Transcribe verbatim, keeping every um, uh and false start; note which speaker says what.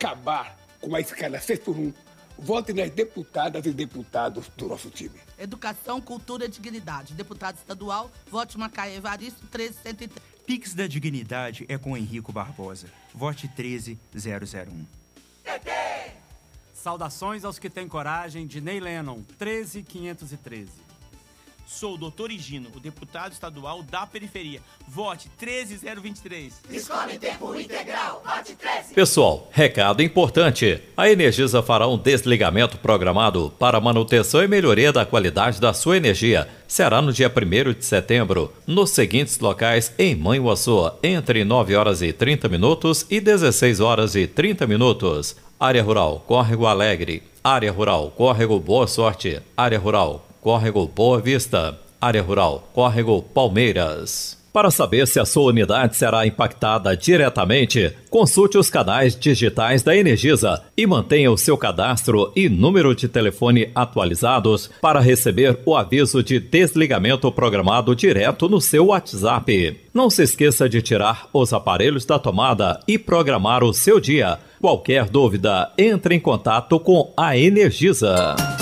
Speaker 1: acabar com a escala seis por um, vote nas deputadas e deputados do nosso time.
Speaker 2: Educação, Cultura e Dignidade. Deputado estadual, vote Macaé Evaristo, treze cento e três.
Speaker 3: Pix da Dignidade é com Henrico Barbosa. Vote treze zero zero um.
Speaker 4: Saudações aos que têm coragem, de Ney Lennon, treze mil quinhentos e treze.
Speaker 5: Sou o doutor Higino, o deputado estadual da periferia. Vote treze zero vinte e três.
Speaker 6: Escolhe tempo integral. Vote treze.
Speaker 7: Pessoal, recado importante. A Energisa fará um desligamento programado para manutenção e melhoria da qualidade da sua energia. Será no dia primeiro de setembro, nos seguintes locais em Manhuaçu, entre nove horas e trinta minutos e dezesseis horas e trinta minutos. Área Rural, Córrego Alegre. Área Rural, Córrego Boa Sorte. Área Rural, Córrego Boa Vista. Área Rural, Córrego Palmeiras. Para saber se a sua unidade será impactada diretamente, consulte os canais digitais da Energisa e mantenha o seu cadastro e número de telefone atualizados para receber o aviso de desligamento programado direto no seu WhatsApp. Não se esqueça de tirar os aparelhos da tomada e programar o seu dia. Qualquer dúvida, entre em contato com a Energisa.